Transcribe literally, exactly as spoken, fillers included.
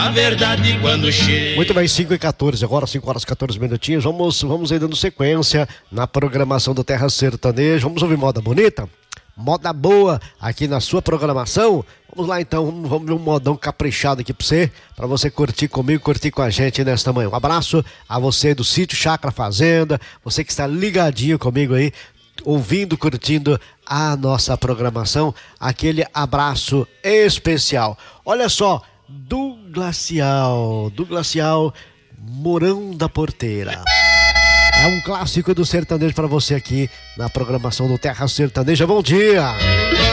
A verdade quando chega. Muito bem, cinco e quatorze, agora cinco horas e quatorze minutinhos. Vamos, vamos aí dando sequência na programação do Terra Sertaneja. Vamos ouvir moda bonita? Moda boa aqui na sua programação. Vamos lá então, vamos, vamos ver um modão caprichado aqui pra você, pra você curtir comigo, curtir com a gente nesta manhã. Um abraço a você do Sítio Chácara Fazenda, você que está ligadinho comigo aí, ouvindo, curtindo a nossa programação. Aquele abraço especial. Olha só, do Glacial, do Glacial, Morão da Porteira. É um clássico do sertanejo para você aqui na programação do Terra Sertaneja. Bom dia!